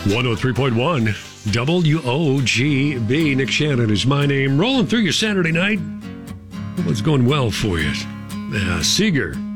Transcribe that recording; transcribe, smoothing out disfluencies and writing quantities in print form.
103.1 WOGB. Nick Shannon is my name. Rolling through your Saturday night. What's going well for you? Seeger